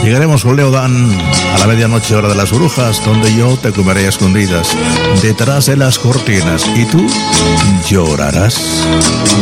Llegaremos con Leo Dan a la medianoche, hora de las brujas, donde yo te comeré a escondidas detrás de las cortinas y tú llorarás.